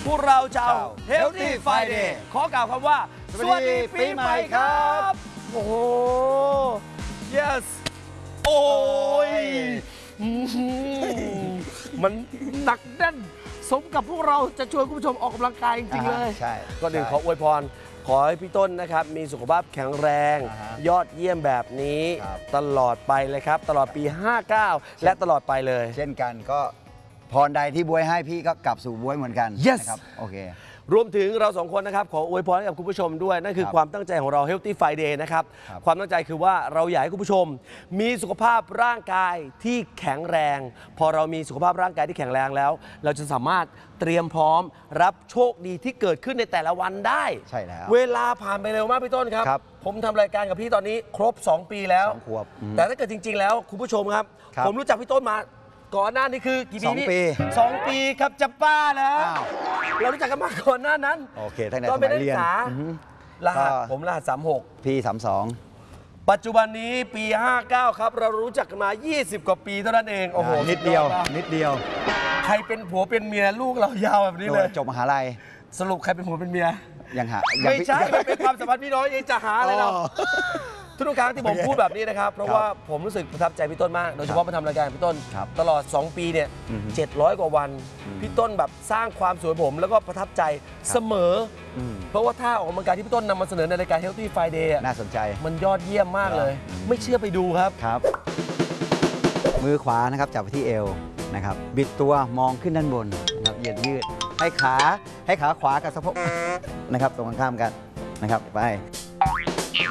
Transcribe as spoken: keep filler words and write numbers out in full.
พวกเราชาว Healthy Friday ขอกล่าวคำว่าสวัสดีปีใหม่ครับโอ้โห yes โอ้ยมันหนักแน่นสมกับพวกเราจะชวนคุณผู้ชมออกกำลังกายจริงๆเลยใช่ก็หนึ่งขออวยพรขอให้พี่ต้นนะครับมีสุขภาพแข็งแรงยอดเยี่ยมแบบนี้ตลอดไปเลยครับตลอดปีห้าเก้าและตลอดไปเลยเช่นกันก็พรใดที่บวยให้พี่ก็กลับสู่บวยเหมือนกัน yes นะครับโอเครวมถึงเราสองคนนะครับขออวยพรให้กับคุณผู้ชมด้วยนั่นคือความตั้งใจของเรา Healthy Friday นะครับความตั้งใจคือว่าเราอยากให้คุณผู้ชมมีสุขภาพร่างกายที่แข็งแรงพอเรามีสุขภาพร่างกายที่แข็งแรงแล้วเราจะสามารถเตรียมพร้อมรับโชคดีที่เกิดขึ้นในแต่ละวันได้ใช่แล้วเวลาผ่านไปเร็วมากพี่ต้นครับผมทำรายการกับพี่ตอนนี้ครบสองปีแล้วสองขวบแต่ถ้าเกิดจริงๆแล้วคุณผู้ชมครับผมรู้จักพี่ต้นมาก่อนหน้านี้คือกี่ปีสองปีสองปีครับจะป้าแล้วเรารู้จักกันมาก่อนหน้านั้นโอเคตั้งแต่สมัยเรียนรหัสผมรหัสสามหกพี่สามสองปัจจุบันนี้ปีห้าเก้าครับเรารู้จักกันมายี่สิบกว่าปีเท่านั้นเองโอ้โหนิดเดียวนิดเดียวใครเป็นผัวเป็นเมียลูกเรายาวแบบนี้เลยจบมหาลัยสรุปใครเป็นผัวเป็นเมียยังหาไม่ใช่เป็นความสัมพันธ์พี่น้องยังจะหาอะไรเราทุกครั้งที่ผมพูดแบบนี้นะครับเพราะว่าผมรู้สึกประทับใจพี่ต้นมากโดยเฉพาะมาทำรายการพี่ต้นตลอดสองปีเนี่ยเจ็ดร้อยกว่าวันพี่ต้นแบบสร้างความสวยผมแล้วก็ประทับใจเสมอเพราะว่าท่าออกกำลังกายที่พี่ต้นนำมาเสนอในรายการ Healthy Friday น่าสนใจมันยอดเยี่ยมมากเลยไม่เชื่อไปดูครับครับมือขวานะครับจับไปที่เอวนะครับบิดตัวมองขึ้นด้านบนนะครับเหยียดยืดให้ขาให้ขาขวากับสะโพกนะครับตรงข้ามกันนะครับไป